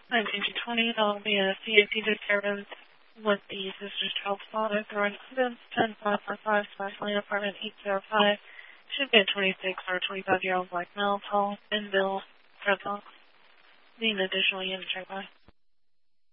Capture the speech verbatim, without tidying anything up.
nineteen to twenty, that'll be a C A P disturbance with the Sisters twelve spot at the residence, ten five four five, Spice Lane, apartment eight oh five. Should be a twenty-six or twenty-five year old black male, tall, and built, dreadlocks. Need an additional unit check by.